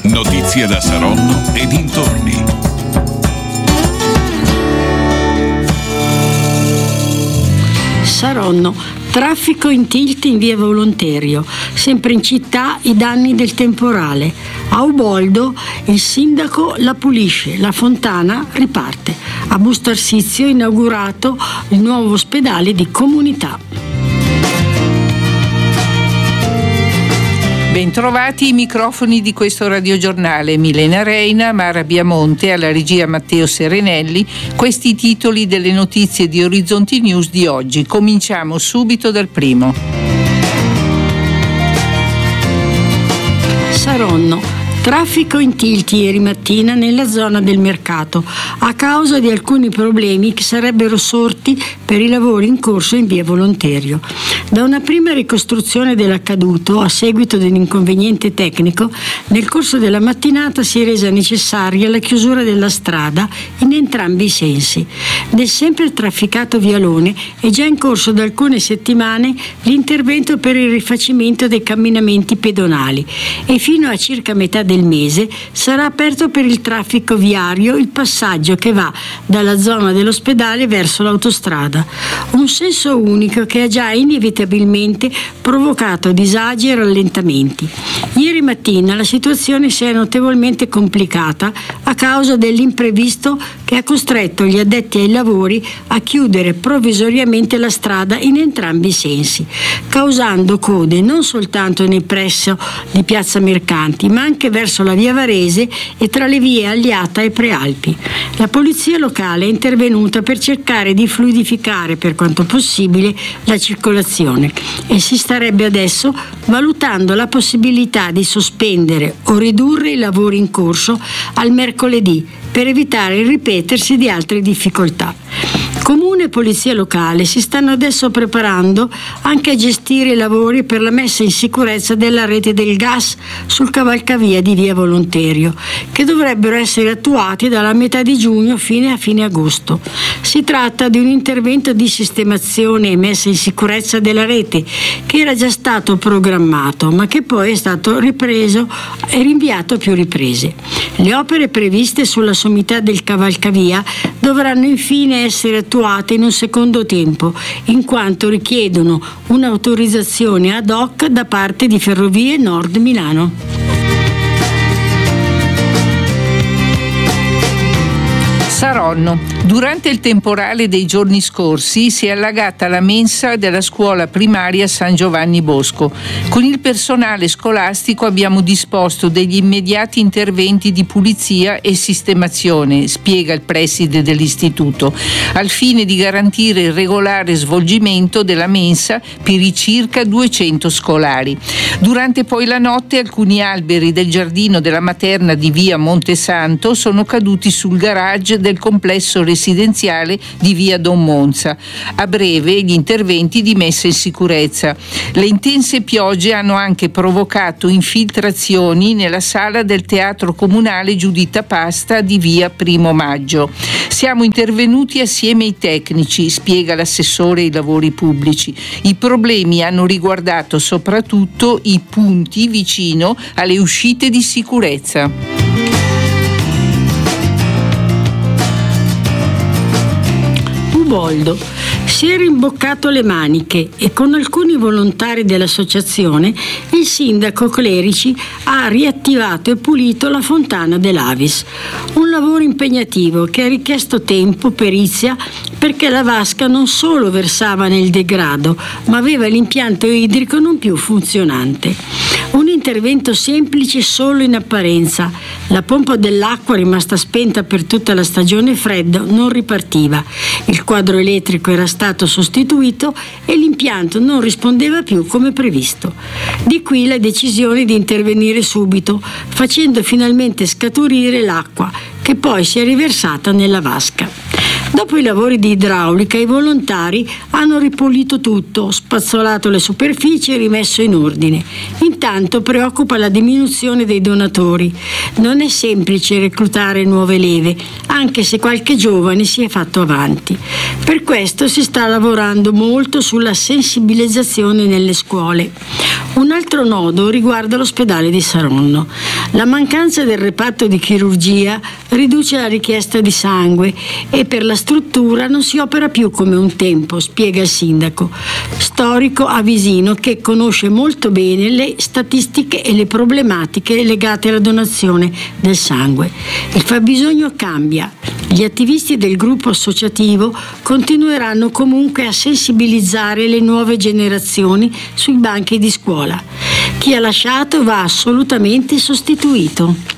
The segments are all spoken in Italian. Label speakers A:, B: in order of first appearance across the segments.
A: Notizie da Saronno e dintorni.
B: Saronno, traffico in tilt in via Volonterio, sempre in città i danni del temporale. A Uboldo il sindaco la pulisce, la fontana riparte. A Busto Arsizio inaugurato il nuovo ospedale di comunità.
C: Bentrovati i microfoni di questo radiogiornale. Milena Reina, Mara Biamonte, alla regia Matteo Serenelli. Questi i titoli delle notizie di Orizzonti News di oggi. Cominciamo subito dal primo.
B: Saronno. Traffico in tilt ieri mattina nella zona del mercato a causa di alcuni problemi che sarebbero sorti per i lavori in corso in via Volonterio. Da una prima ricostruzione dell'accaduto a seguito dell'inconveniente tecnico, nel corso della mattinata si è resa necessaria la chiusura della strada in entrambi i sensi. Nel sempre trafficato vialone è già in corso da alcune settimane l'intervento per il rifacimento dei camminamenti pedonali e fino a circa metà del mese sarà aperto per il traffico viario il passaggio che va dalla zona dell'ospedale verso l'autostrada. Un senso unico che ha già inevitabilmente provocato disagi e rallentamenti. Ieri mattina la situazione si è notevolmente complicata a causa dell'imprevisto che ha costretto gli addetti ai lavori a chiudere provvisoriamente la strada in entrambi i sensi, causando code non soltanto nei pressi di Piazza Mercanti, ma anche verso la via Varese e tra le vie Aliata e Prealpi. La polizia locale è intervenuta per cercare di fluidificare per quanto possibile la circolazione e si starebbe adesso valutando la possibilità di sospendere o ridurre i lavori in corso al mercoledì per evitare il ripetersi di altre difficoltà. Comune e polizia locale si stanno adesso preparando anche a gestire i lavori per la messa in sicurezza della rete del gas sul cavalcavia di via Volonterio, che dovrebbero essere attuati dalla metà di giugno fino a fine agosto. Si tratta di un intervento di sistemazione e messa in sicurezza della rete che era già stato programmato, ma che poi è stato ripreso e rinviato a più riprese. Le opere previste sulla sommità del cavalcavia dovranno infine essere attuate in un secondo tempo, in quanto richiedono un'autorizzazione ad hoc da parte di Ferrovie Nord Milano.
C: Saronno. Durante il temporale dei giorni scorsi si è allagata la mensa della scuola primaria San Giovanni Bosco. Con il personale scolastico abbiamo disposto degli immediati interventi di pulizia e sistemazione, spiega il preside dell'istituto, al fine di garantire il regolare svolgimento della mensa per i circa 200 scolari. Durante poi la notte alcuni alberi del giardino della materna di via Montesanto sono caduti sul garage del complesso residenziale di via Don Monza. A breve gli interventi di messa in sicurezza. Le intense piogge hanno anche provocato infiltrazioni nella sala del teatro comunale Giuditta Pasta di via Primo Maggio. Siamo intervenuti assieme ai tecnici, spiega l'assessore ai lavori pubblici. I problemi hanno riguardato soprattutto i punti vicino alle uscite di sicurezza.
B: Uboldo si è rimboccato le maniche e con alcuni volontari dell'associazione il sindaco Clerici ha riattivato e pulito la fontana dell'Avis. Un lavoro impegnativo che ha richiesto tempo, perizia, perché la vasca non solo versava nel degrado, ma aveva l'impianto idrico non più funzionante. Un intervento semplice solo in apparenza. La pompa dell'acqua, rimasta spenta per tutta la stagione fredda, non ripartiva. Il quadro elettrico era stato sostituito e l'impianto non rispondeva più come previsto. Di qui la decisione di intervenire subito, facendo finalmente scaturire l'acqua, che poi si è riversata nella vasca. Dopo i lavori di idraulica, i volontari hanno ripulito tutto, spazzolato le superfici e rimesso in ordine. Intanto preoccupa la diminuzione dei donatori. Non è semplice reclutare nuove leve, anche se qualche giovane si è fatto avanti. Per questo si sta lavorando molto sulla sensibilizzazione nelle scuole. Un altro nodo riguarda l'ospedale di Saronno. La mancanza del reparto di chirurgia riduce la richiesta di sangue e per la struttura non si opera più come un tempo, spiega il sindaco storico avisino, che conosce molto bene le statistiche e le problematiche legate alla donazione del sangue. Il fabbisogno cambia. Gli attivisti del gruppo associativo continueranno comunque a sensibilizzare le nuove generazioni sui banchi di scuola. Chi ha lasciato va assolutamente sostituito.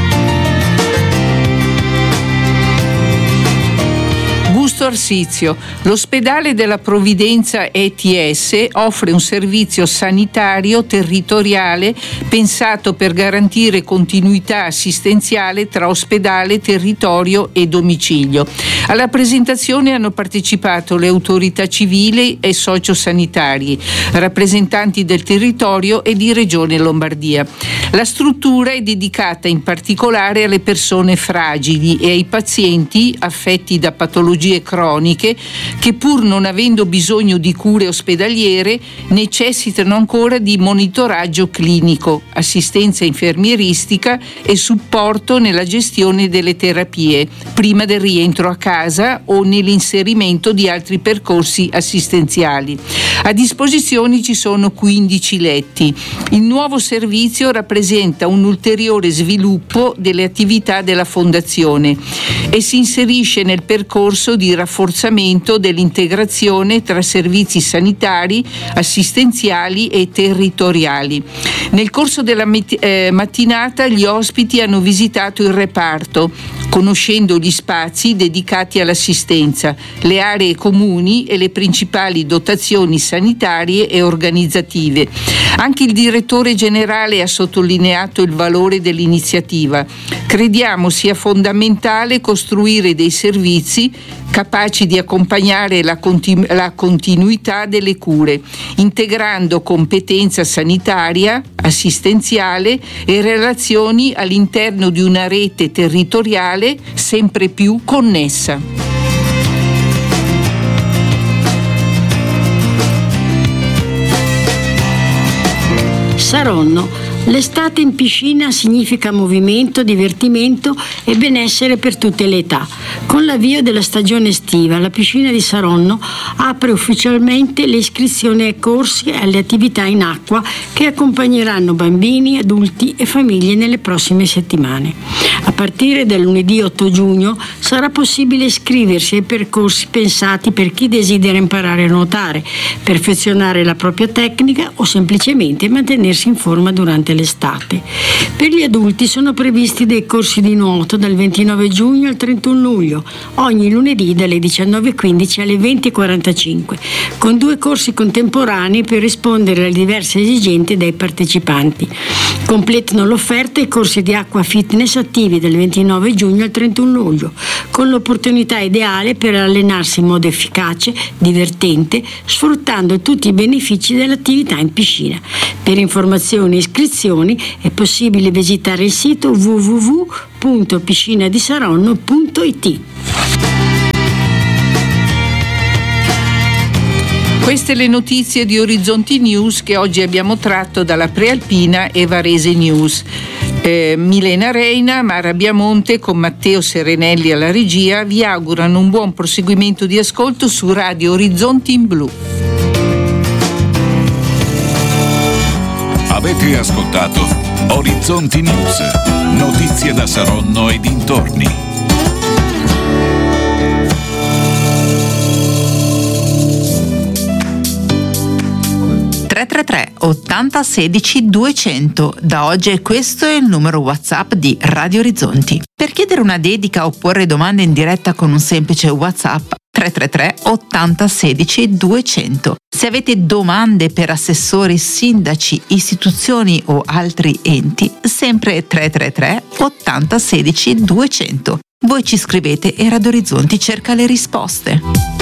C: Busto Arsizio. L'ospedale della Provvidenza ETS offre un servizio sanitario territoriale pensato per garantire continuità assistenziale tra ospedale, territorio e domicilio. Alla presentazione hanno partecipato le autorità civili e sociosanitarie, rappresentanti del territorio e di Regione Lombardia. La struttura è dedicata in particolare alle persone fragili e ai pazienti affetti da patologie croniche che, pur non avendo bisogno di cure ospedaliere, necessitano ancora di monitoraggio clinico, assistenza infermieristica e supporto nella gestione delle terapie prima del rientro a casa o nell'inserimento di altri percorsi assistenziali. A disposizione ci sono 15 letti. Il nuovo servizio rappresenta un ulteriore sviluppo delle attività della Fondazione e si inserisce nel percorso di rafforzamento dell'integrazione tra servizi sanitari, assistenziali e territoriali. Nel corso della mattinata gli ospiti hanno visitato il reparto, conoscendo gli spazi dedicati all'assistenza, le aree comuni e le principali dotazioni sanitarie e organizzative. Anche il direttore generale ha sottolineato il valore dell'iniziativa. Crediamo sia fondamentale costruire dei servizi capaci di accompagnare la continuità delle cure, integrando competenza sanitaria, assistenziale e relazioni all'interno di una rete territoriale sempre più connessa.
B: Saronno. L'estate in piscina significa movimento, divertimento e benessere per tutte le età. Con l'avvio della stagione estiva, la piscina di Saronno apre ufficialmente le iscrizioni ai corsi e alle attività in acqua che accompagneranno bambini, adulti e famiglie nelle prossime settimane. A partire dal lunedì 8 giugno sarà possibile iscriversi ai percorsi pensati per chi desidera imparare a nuotare, perfezionare la propria tecnica o semplicemente mantenersi in forma durante l'estate. Per gli adulti sono previsti dei corsi di nuoto dal 29 giugno al 31 luglio, ogni lunedì dalle 19.15 alle 20.45, con 2 corsi contemporanei per rispondere alle diverse esigenze dei partecipanti. Completano l'offerta i corsi di acqua fitness attivi dal 29 giugno al 31 luglio, con l'opportunità ideale per allenarsi in modo efficace, divertente, sfruttando tutti i benefici dell'attività in piscina. Per informazioni e iscrizioni è possibile visitare il sito www.piscinadisaronno.it.
C: Queste le notizie di Orizzonti News che oggi abbiamo tratto dalla Prealpina e Varese News. Milena Reina, Mara Biamonte con Matteo Serenelli alla regia vi augurano un buon proseguimento di ascolto su Radio Orizzonti in Blu.
A: Avete ascoltato Orizzonti News, notizie da Saronno e dintorni.
D: 333 80 16 200. Da oggi questo è il numero WhatsApp di Radio Orizzonti. Per chiedere una dedica o porre domande in diretta con un semplice WhatsApp 333 80 16 200. Se avete domande per assessori, sindaci, istituzioni o altri enti, sempre 333 80 16 200. Voi ci scrivete e Radio Orizzonti cerca le risposte.